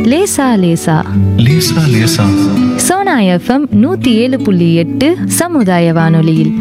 லேசா லேசா லேசா லேசா. சோனா எஃப்எம் 107.8 சமுதாய வானொலியில்.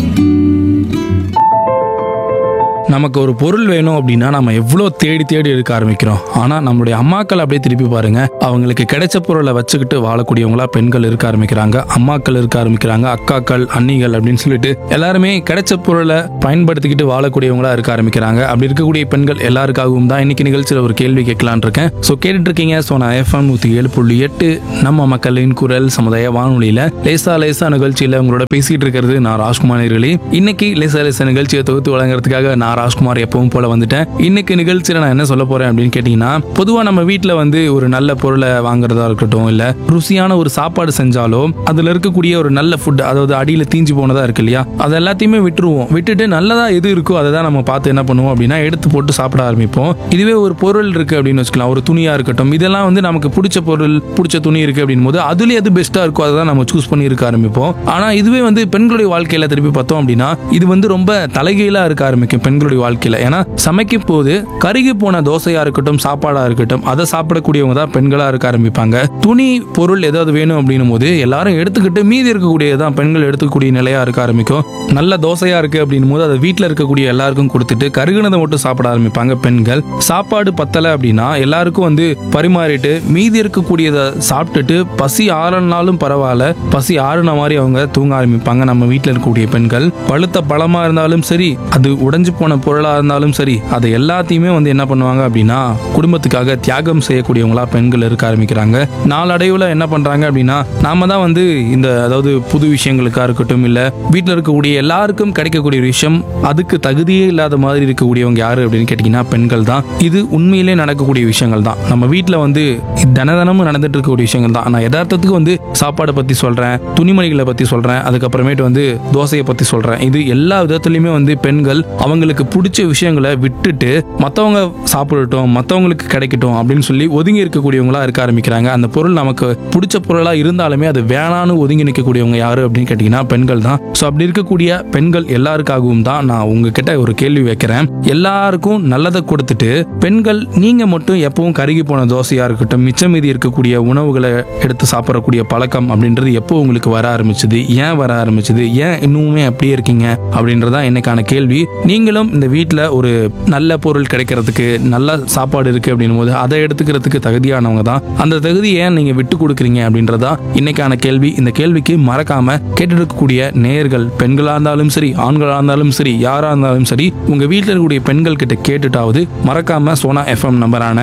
நமக்கு ஒரு பொருள் வேணும் அப்படின்னா நம்ம எவ்வளோ தேடி தேடி எடுக்க ஆரம்பிக்கிறோம். ஆனால் நம்மளுடைய அம்மாக்கள் அப்படியே திருப்பி பாருங்க, அவங்களுக்கு கிடைச்ச பொருளை வச்சுக்கிட்டு வாழக்கூடியவங்களா பெண்கள் இருக்க ஆரம்பிக்கிறாங்க, அம்மாக்கள் இருக்க ஆரம்பிக்கிறாங்க, அக்காக்கள், அண்ணிகள் அப்படின்னு சொல்லிட்டு எல்லாருமே கிடைச்ச பொருளை பயன்படுத்திக்கிட்டு வாழக்கூடியவங்களா இருக்க ஆரம்பிக்கிறாங்க. அப்படி இருக்கக்கூடிய பெண்கள் எல்லாருக்காகவும் தான் இன்னைக்கு நிகழ்ச்சியில் ஒரு கேள்வி கேட்கலான் இருக்கேன். ஸோ கேட்டுட்டு இருக்கீங்க சோனா எஃப்எம் 107.8 நம்ம மக்களின் குரல் சமுதாய வானொலியில லேசா லேசா நிகழ்ச்சியில் உங்களோட பேசிட்டு இருக்கிறது நான் ராஜ்குமார் நேயர்களே. இன்னைக்கு லேசா லேசா நிகழ்ச்சியை தொகுத்து வழங்குறதுக்காக நான் ராஜ்குமார் எப்பவும் போல வந்துட்டேன். இன்னைக்கு நிகழ்ச்சியில நான் என்ன சொல்ல போறேன் அப்படின்னு கேட்டீங்கன்னா, பொதுவா நம்ம வீட்டுல வந்து ஒரு நல்ல பொருளை வாங்குறதா இருக்கட்டும், இல்ல ருசியான ஒரு சாப்பாடு செஞ்சாலோ அதுல இருக்கக்கூடிய ஒரு நல்ல ஃபுட், அதாவது அடியில தீஞ்சு போனதா இருக்கு இல்லையா, அது எல்லாத்தையுமே விட்டுருவோம். விட்டுட்டு நல்லதா எது இருக்கோ அதை தான் நம்ம பார்த்து என்ன பண்ணுவோம் அப்படின்னா எடுத்து போட்டு சாப்பிட ஆரம்பிப்போம். இதுவே ஒரு பொருள் இருக்கு அப்படின்னு வச்சுக்கலாம், ஒரு துணியா இருக்கட்டும், இதெல்லாம் வந்து நமக்கு பிடிச்ச பொருள், பிடிச்ச துணி இருக்கு அப்படின் போது அதுல எது பெஸ்டா இருக்கோ அதை தான் நம்ம சூஸ் பண்ணி இருக்க ஆரம்பிப்போம். ஆனா இதுவே வந்து பெண்களுடைய வாழ்க்கையில திருப்பி பார்த்தோம் அப்படின்னா இது வந்து ரொம்ப தலைகீழா இருக்க ஆரம்பிக்கும் பெண்களுடைய வாழ்க்கையில. ஏன்னா சமைக்கும் போது கருகி போன தோசையா இருக்கட்டும், சாப்பாடா இருக்கட்டும், அதை சாப்பிடக்கூடியவங்க தான் பெண்களா இருக்க ஆரம்பிப்பாங்க. துணி பொருள் ஏதாவது வேணும் அப்படின்னும் போது எல்லாரும் எடுத்துக்கிட்டு மீதி இருக்கக்கூடியதான் பெண்கள் எடுத்துக்கூடிய நிலையா இருக்க ஆரம்பிக்கும். நல்ல தோசையா இருக்கு அப்படின்னும் போது அதை வீட்டுல இருக்கக்கூடிய எல்லாருக்கும் கொடுத்துட்டு கருகினதை மட்டும் சாப்பிட ஆரம்பிப்பாங்க பெண்கள். சாப்பாடு பத்தலை அப்படின்னா எல்லாருக்கும் வந்து பரிமாறிட்டு மீதி இருக்கக்கூடியதை சாப்பிட்டுட்டு பசி ஆறனாலும் பரவாயில்ல, பசி ஆறுன மாதிரி அவங்க தூங்க ஆரம்பிப்பாங்க. நம்ம வீட்டுல இருக்கக்கூடிய பெண்கள் பழுத்த பழமா இருந்தாலும் சரி, அது உடைஞ்சு போன பொருளா இருந்தாலும் சரி, அதை எல்லாத்தையுமே வந்து என்ன பண்ணுவாங்க அப்படின்னா குடும்பத்துக்காக தியாகம் செய்யக்கூடியவங்களா பெண்கள் இருக்க ஆரம்பிக்கிறாங்க. நாளடைவுல என்ன பண்றாங்க அப்படின்னா, நாம தான் வந்து இந்த அதாவது புது விஷயங்களுக்கா இருக்கட்டும், இல்ல வீட்டுல இருக்கக்கூடிய எல்லாருக்கும் கிடைக்கக்கூடிய விஷயம் அதுக்கு தகுதியே இல்லாத மாதிரி இருக்கக்கூடியவங்க யாரு அப்படின்னு கேட்டீங்கன்னா பெண்கள் தான். இது உண்மையிலே நடக்கக்கூடிய விஷயங்கள் தான். நம்ம வீட்டுல வந்து தினமும் நடந்துட்டு இருக்கக்கூடிய விஷயங்கள் தான். நான் யதார்த்தத்துக்கு வந்து சாப்பாடை பத்தி சொல்றேன், துணிமணிகளை பத்தி சொல்றேன், அதுக்கப்புறமேட்டு வந்து தோசையை பத்தி சொல்றேன். இது எல்லா விதத்திலுமே வந்து பெண்கள் அவங்களுக்கு பிடிச்ச விஷயங்களை விட்டுட்டு மற்றவங்க சாப்பிடட்டும், மற்றவங்களுக்கு கிடைக்கட்டும் அப்படின்னு சொல்லி ஒதுங்கி இருக்கக்கூடியவங்களா இருக்க ஆரம்பிக்கிறாங்க. அந்த பொருள் நமக்கு பிடிச்ச பொருளா இருந்தாலுமே அது வேணான்னு ஒதுங்கி நிற்கக்கூடியவங்க யாரு அப்படின்னு கேட்டீங்கன்னா பெண்கள் தான். ஸோ அப்படி இருக்கக்கூடிய பெண்கள் எல்லாருக்காகவும் தான் நான் உங்ககிட்ட ஒரு கேள்வி வைக்கிறேன். எல்லாருக்கும் நல்லதை கொடுத்துட்டு பெண்கள் நீங்க மட்டும் எப்பவும் கருகி போன தோசையா இருக்கட்டும், மிச்சம் மீதி இருக்கக்கூடிய உணவுகளை எடுத்து சாப்பிடக்கூடிய பழக்கம் அப்படின்றது எப்போ உங்களுக்கு வர ஆரம்பிச்சது, ஏன் வர ஆரம்பிச்சது, ஏன் இன்னுமே அப்படியே இருக்கீங்க அப்படின்றதான் என்னைக்கான கேள்வி. நீங்களும் இந்த வீட்டில் ஒரு நல்ல பொருள் கிடைக்கிறதுக்கு, நல்ல சாப்பாடு இருக்கு அப்படின்னும் போது அதை எடுத்துக்கிறதுக்கு தகுதியானவங்க தான். அந்த தகுதி ஏன் நீங்க விட்டு கொடுக்குறீங்க அப்படின்றதா இன்னைக்கான கேள்வி. இந்த கேள்விக்கு மறக்காம கேட்டு இருக்கக்கூடிய நேயர்கள், பெண்களா இருந்தாலும் சரி, ஆண்களா இருந்தாலும் சரி, யாரா இருந்தாலும் சரி, உங்க வீட்டில் இருக்கக்கூடிய பெண்கள் கிட்ட கேட்டுட்டாவது மறக்காம சோனா எஃப்எம் நம்பரான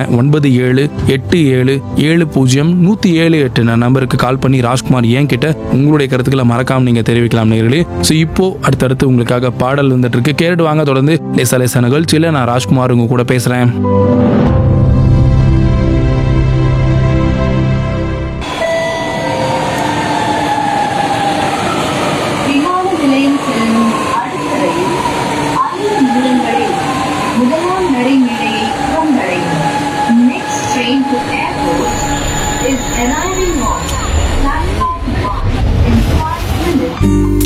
9787070178 நம்பருக்கு கால் பண்ணி ராஜ்குமார் ஏன் கிட்ட உங்களுடைய கருத்துக்களை மறக்காம நீங்க தெரிவிக்கலாம் நேயர்களே. ஸோ இப்போ அடுத்தடுத்து உங்களுக்காக பாடல் வந்துட்டு இருக்கு, கேட்டு வாங்க. தொடர்ந்து லேசா லேசா நிகழ்ச்சியில நான் ராஜ்குமார் உங்க கூட பேசுறேன். விமான நிலையம் செல்லும் அடுத்த ரயில் 5 நிமிடங்களில் முதலாம் நடைமேடையை வந்தடையும். Next train to airport is arriving on platform 1 in 5 minutes.